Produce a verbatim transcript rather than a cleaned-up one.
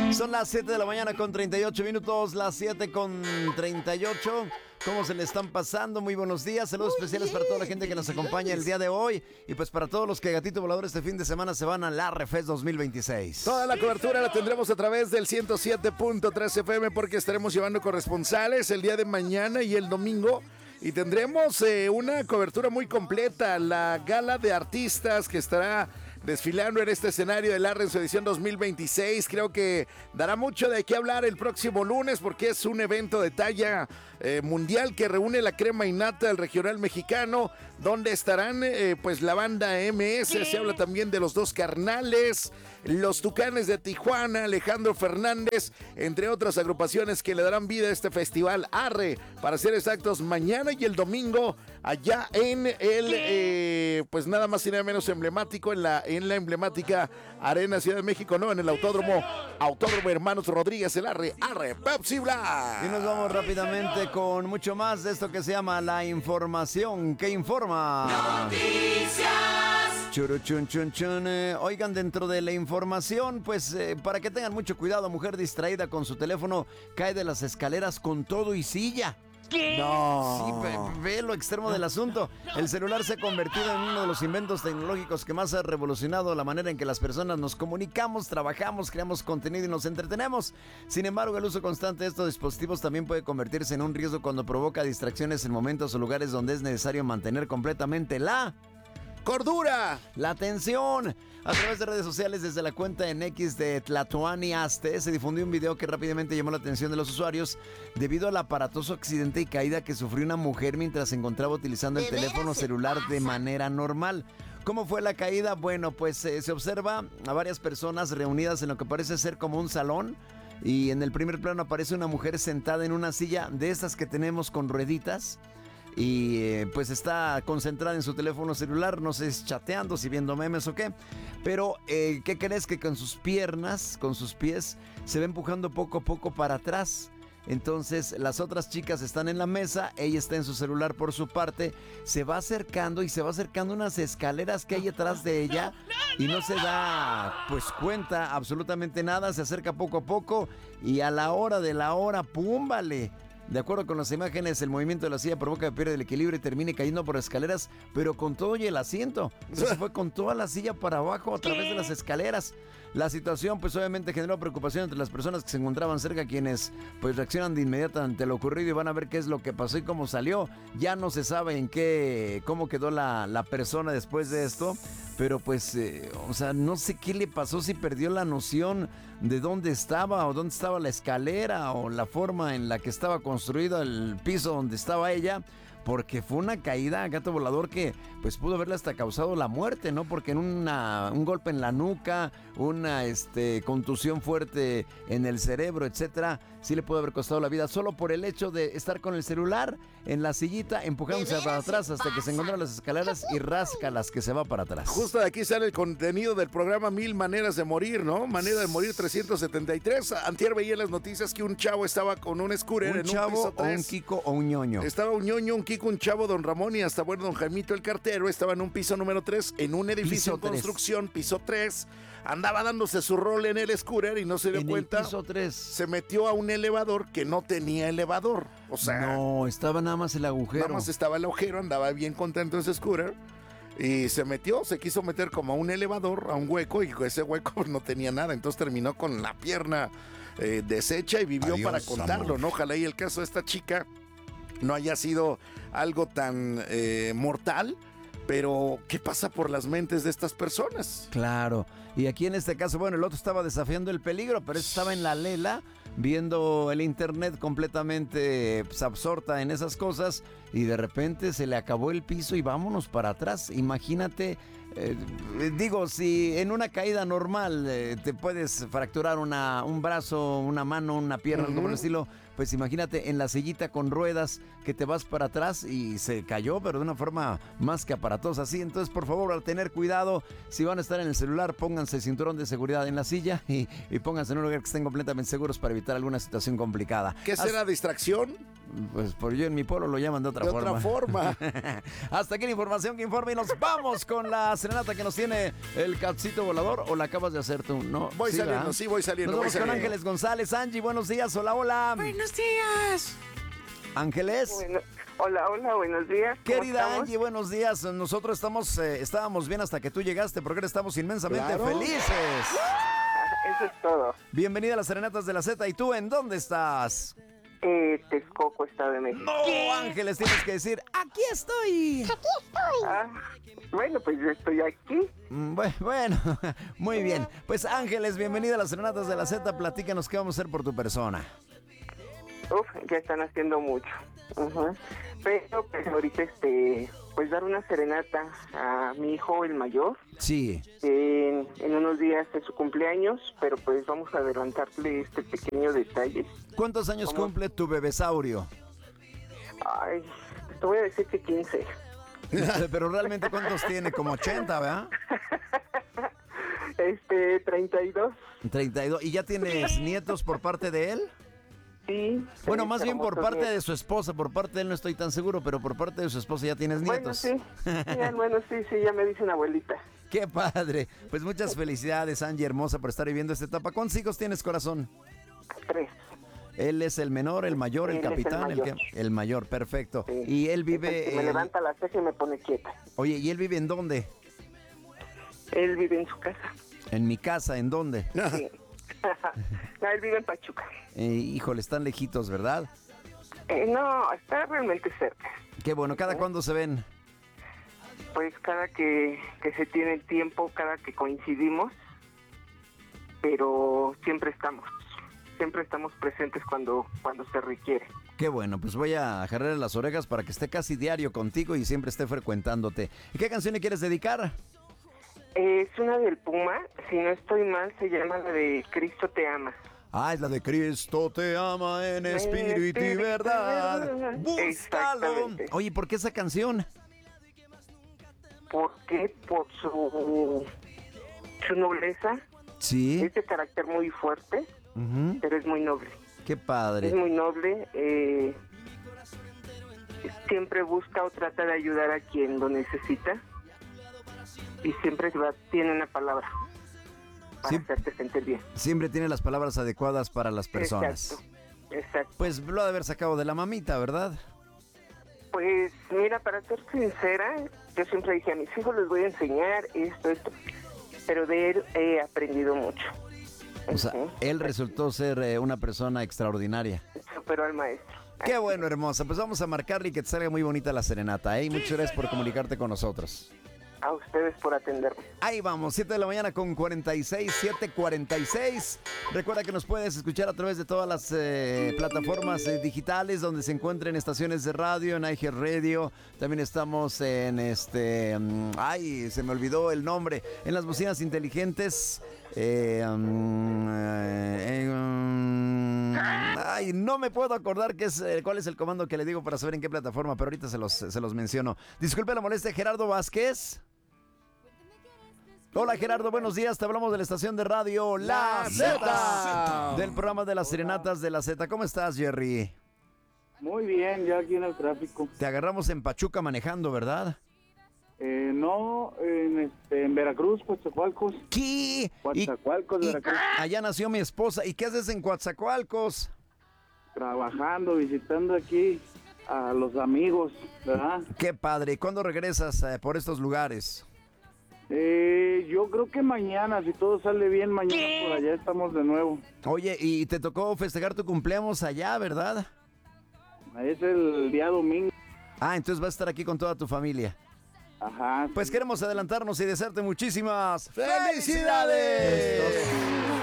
Son las siete de la mañana con treinta y ocho minutos, las siete con treinta y ocho. ¿Cómo se le están pasando? Muy buenos días, saludos Uy, especiales para toda la gente que nos acompaña el día de hoy. Y pues para todos los que Gatito Volador este fin de semana se van a la Refest dos mil veintiséis. Toda la cobertura la tendremos a través del ciento siete punto tres F M porque estaremos llevando corresponsales el día de mañana y el domingo. Y tendremos eh, una cobertura muy completa, la gala de artistas que estará desfilando en este escenario del ARRE en su edición dos mil veintiséis. Creo que dará mucho de qué hablar el próximo lunes porque es un evento de talla eh, mundial que reúne la crema innata del regional mexicano, donde estarán eh, pues la banda M S, se habla también de los Dos Carnales, los Tucanes de Tijuana, Alejandro Fernández, entre otras agrupaciones que le darán vida a este festival ARRE, para ser exactos, mañana y el domingo allá en el eh, pues nada más y nada menos emblemático en la en la emblemática Arena Ciudad de México, no, en el autódromo Autódromo Hermanos Rodríguez, el Arre Arre Pepsi Black. Y nos vamos rápidamente con mucho más de esto que se llama la información que informa. Noticias. Churu chun chun chun. Eh, oigan, dentro de la información, pues eh, para que tengan mucho cuidado, mujer distraída con su teléfono cae de las escaleras con todo y silla. ¿Qué? No. Sí, ve, ve lo extremo del asunto. El celular se ha convertido en uno de los inventos tecnológicos que más ha revolucionado la manera en que las personas nos comunicamos, trabajamos, creamos contenido y nos entretenemos. Sin embargo, el uso constante de estos dispositivos también puede convertirse en un riesgo cuando provoca distracciones en momentos o lugares donde es necesario mantener completamente la cordura, la atención. A través de redes sociales, desde la cuenta en X de Tlatoani Aste, se difundió un video que rápidamente llamó la atención de los usuarios debido al aparatoso accidente y caída que sufrió una mujer mientras se encontraba utilizando el teléfono celular de manera normal. ¿Cómo fue la caída? Bueno, pues eh, se observa a varias personas reunidas en lo que parece ser como un salón. Y en el primer plano aparece una mujer sentada en una silla de estas que tenemos con rueditas. Y eh, pues está concentrada en su teléfono celular, no sé si chateando, si viendo memes o qué. Pero, eh, ¿qué crees? Que con sus piernas, con sus pies, se va empujando poco a poco para atrás. Entonces las otras chicas están en la mesa, ella está en su celular por su parte, se va acercando y se va acercando unas escaleras que hay atrás de ella y no se da pues cuenta absolutamente nada, se acerca poco a poco y a la hora de la hora, ¡pum! Vale. De acuerdo con las imágenes, el movimiento de la silla provoca que pierda el equilibrio y termine cayendo por escaleras, pero con todo y el asiento. Se fue con toda la silla para abajo a través de las escaleras. La situación, pues obviamente generó preocupación entre las personas que se encontraban cerca, quienes pues reaccionan de inmediato ante lo ocurrido y van a ver qué es lo que pasó y cómo salió. Ya no se sabe en qué, cómo quedó la, la persona después de esto. Pero pues, eh, o sea, no sé qué le pasó, si perdió la noción de dónde estaba o dónde estaba la escalera o la forma en la que estaba construido el piso donde estaba ella, porque fue una caída, gato volador, que pues pudo haberle hasta causado la muerte, ¿no? Porque en una, un golpe en la nuca, una este, contusión fuerte en el cerebro, etcétera, sí le pudo haber costado la vida solo por el hecho de estar con el celular en la sillita, empujándose para atrás hasta que se encuentran las escaleras y rasca las que se va para atrás. Justo de aquí sale el contenido del programa Mil Maneras de Morir, ¿no? Manera de Morir trescientos setenta y tres. Antier veía en las noticias que un chavo estaba con un scooter un en chavo un piso tres. O un Kiko o un ñoño. Estaba un ñoño, un Kiko, un chavo, don Ramón y hasta bueno, don Jaimito el cartero. Estaba en un piso número tres, en un edificio en construcción, piso tres. Andaba dándose su rol en el scooter y no se dio en cuenta. El piso tres. Se metió a un elevador que no tenía elevador. O sea, no, estaba nada más el agujero. Nada más estaba el agujero, andaba bien contento ese scooter. Y se metió, se quiso meter como a un elevador, a un hueco, y ese hueco no tenía nada. Entonces terminó con la pierna eh, deshecha y vivió Adiós, para contarlo, amor. ¿no? Ojalá y el caso de esta chica no haya sido algo tan eh, mortal. Pero, ¿qué pasa por las mentes de estas personas? Claro, y aquí en este caso, bueno, el otro estaba desafiando el peligro, pero estaba en la lela, viendo el internet completamente pues, absorta en esas cosas, y de repente se le acabó el piso y vámonos para atrás. Imagínate, eh, digo, si en una caída normal eh, te puedes fracturar una, un brazo, una mano, una pierna, uh-huh. algo por el estilo, pues imagínate en la sillita con ruedas que te vas para atrás y se cayó, pero de una forma más que aparatosa, así. Entonces, por favor, al tener cuidado, si van a estar en el celular, pónganse el cinturón de seguridad en la silla y, y pónganse en un lugar que estén completamente seguros para evitar alguna situación complicada. ¿Qué será, distracción? Pues por yo en mi pueblo lo llaman de otra de forma. otra forma. Hasta aquí la información que informa y nos vamos con la serenata que nos tiene el Catcito Volador, o la acabas de hacer tú, ¿no? Voy Sí, saliendo, ¿verdad? sí, voy saliendo. Nos voy vamos con saliendo. Ángeles González. Angie, buenos días. Hola, hola. Buenos días. Ángeles. Bueno, hola, hola, buenos días. ¿Cómo Querida estamos? Angie, buenos días. Nosotros estamos, eh, estábamos bien hasta que tú llegaste, porque ahora estamos inmensamente Claro. felices. Eso es todo. Bienvenida a las Serenatas de la Z. ¿Y tú en dónde estás? Eh, Texcoco, Estado de México. No, Ángeles, tienes que decir, aquí estoy. Ah, bueno, pues yo estoy aquí. Mm, bue- Bueno, muy bien. Pues Ángeles, bienvenida a las Serenatas de la Z. Platícanos qué vamos a hacer por tu persona. Uf, ya están haciendo mucho. Ujú. Pero pues ahorita, este, pues dar una serenata a mi hijo, el mayor. Sí. En, en unos días es su cumpleaños, pero pues vamos a adelantarle este pequeño detalle. ¿Cuántos años ¿Cómo? cumple tu bebesaurio? Ay, te voy a decir que quince. Pero realmente, ¿cuántos tiene? Como ochenta, ¿verdad? Este, treinta y dos. treinta y dos. ¿Y ya tienes nietos por parte de él? Sí. Bueno, seis más bien por hermosos parte nietos. de su esposa. Por parte de él no estoy tan seguro, pero por parte de su esposa ya tienes Bueno, nietos. sí. Ya, bueno, sí, sí, ya me dicen abuelita. ¡Qué padre! Pues muchas felicidades, Angie, hermosa, por estar viviendo esta etapa. ¿Cuántos hijos tienes, corazón? Tres. Él es el menor, el mayor, el Él es el capitán, el, mayor. que, el mayor, perfecto. Sí. Y él Es el vive... que me en- levanta la ceja y me pone quieta. Oye, ¿y él vive en dónde? Él vive en su casa. En mi casa, ¿en dónde? Sí. No, él vive en Pachuca. Eh, híjole, están lejitos, ¿verdad? Eh, no, está realmente cerca. Qué bueno, ¿cada cuándo se ven? Pues cada que, que se tiene el tiempo, cada que coincidimos, pero siempre estamos. Siempre estamos presentes cuando, cuando se requiere. Qué bueno, pues voy a jalarle las orejas para que esté casi diario contigo y siempre esté frecuentándote. ¿Y qué canción le quieres dedicar? Es una del Puma, si no estoy mal, se llama la de Cristo te ama. Ah, es la de Cristo te ama en espíritu y verdad. Búscalo. Exactamente. Oye, ¿por qué esa canción? ¿Por qué? Por su, su nobleza. Sí. Es de carácter muy fuerte, Ujú. pero es muy noble. Qué Es padre. muy noble. eh, siempre busca o trata de ayudar a quien lo necesita. Y siempre va- tiene una palabra para Sí. hacerte sentir bien. Siempre tiene las palabras adecuadas para las personas. Exacto. Exacto. Pues lo ha de haber sacado de la mamita, ¿verdad? Pues mira, para ser sincera, yo siempre dije a mis hijos les voy a enseñar esto, esto, pero de él he aprendido mucho. O sea, Ujú. él resultó ser eh, una persona extraordinaria. Superó al maestro. Qué bueno, hermosa. Pues vamos a marcarle y que te salga muy bonita la serenata, ¿eh? Y muchas gracias por comunicarte con nosotros. A ustedes por atenderme. Ahí vamos, siete de la mañana con cuarenta y seis, siete cuarenta y seis. Recuerda que nos puedes escuchar a través de todas las eh, plataformas eh, digitales donde se encuentren estaciones de radio, en iHeartRadio. También estamos en este... mm, ay, se me olvidó el nombre. En las bocinas inteligentes. eh, mm, eh, mm, ay, no me puedo acordar qué es, eh, cuál es el comando que le digo para saber en qué plataforma, pero ahorita se los, se los menciono. Disculpe la molestia, Gerardo Vázquez. Hola Gerardo, buenos días, te hablamos de la estación de radio La La Z, Zeta. del programa de las serenatas de la Z. ¿Cómo estás, Jerry? Muy bien, ya aquí en el tráfico. Te agarramos en Pachuca manejando, ¿verdad? Eh, no, en, este, en Veracruz, Coatzacoalcos. ¿Qué? Y, Coatzacoalcos, y Veracruz. allá nació mi esposa. ¿Y qué haces en Coatzacoalcos? Trabajando, visitando aquí a los amigos, ¿verdad? Qué padre. ¿Y cuándo regresas eh, por estos lugares? Eh, yo creo que mañana, si todo sale bien, mañana por allá estamos de nuevo. Oye, y te tocó festejar tu cumpleaños allá, ¿verdad? Es el día domingo. Ah, entonces vas a estar aquí con toda tu familia. Ajá. Pues queremos adelantarnos y desearte muchísimas ¡Felicidades!